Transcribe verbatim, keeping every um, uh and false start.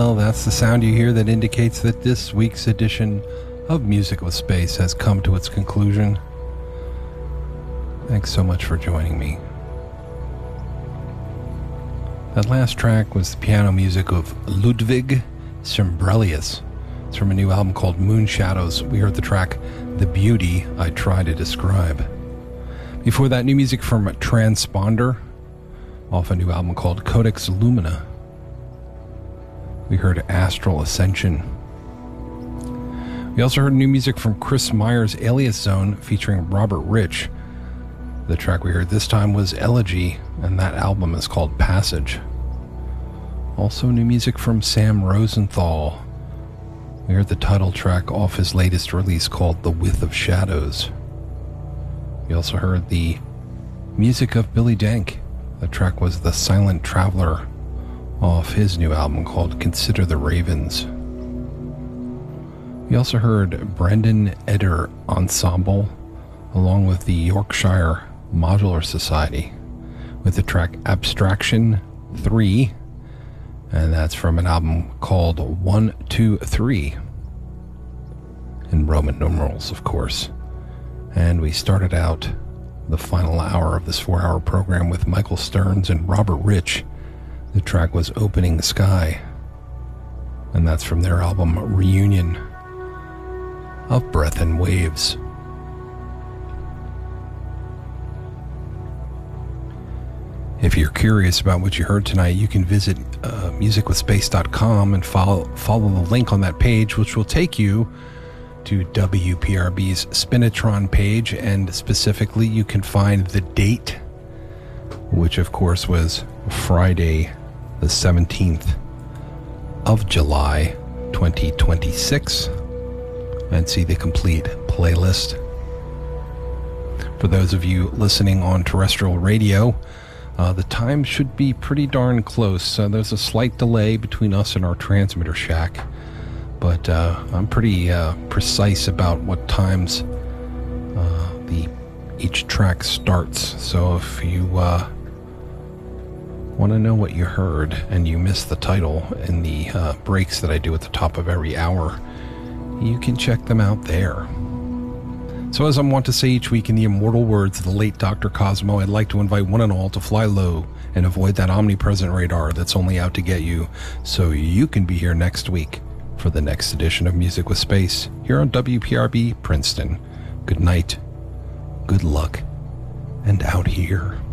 Well, that's the sound you hear that indicates that this week's edition of Music with Space has come to its conclusion. Thanks so much for joining me. That last track was the piano music of Ludwig Symbrelius. It's from a new album called Moon Shadows. We heard the track The Beauty I Try to Describe. Before that, new music from Transponder, off a new album called Codex Lumina. We heard Astral Ascension. We also heard new music from Chris Meyer's Alias Zone featuring Robert Rich. The track we heard this time was Elegy, and that album is called Passage. Also new music from Sam Rosenthal. We heard the title track off his latest release called The Width of Shadows. We also heard the music of Billy Dank. The track was The Silent Traveler off his new album called Consider the Ravens. We also heard Brendan Eder Ensemble along with the Yorkshire Modular Society with the track Abstraction three, and that's from an album called one two three, in Roman numerals, of course. And we started out the final hour of this four-hour program with Michael Stearns and Robert Rich. The track was Opening Sky, and that's from their album Reunion of Breath and Waves. If you're curious about what you heard tonight, you can visit uh, music with space dot com and follow, follow the link on that page, which will take you to W P R B's Spinitron page, and specifically you can find the date, which of course was Friday the seventeenth of July twenty twenty-six, and see the complete playlist. For those of you listening on terrestrial radio, Uh, the time should be pretty darn close. Uh, there's a slight delay between us and our transmitter shack, but uh, I'm pretty uh, precise about what times uh, the each track starts. So if you uh, want to know what you heard and you missed the title in the uh, breaks that I do at the top of every hour, you can check them out there. So as I want to say each week in the immortal words of the late Doctor Cosmo, I'd like to invite one and all to fly low and avoid that omnipresent radar that's only out to get you, so you can be here next week for the next edition of Music with Space here on W P R B Princeton. Good night, good luck, and out here.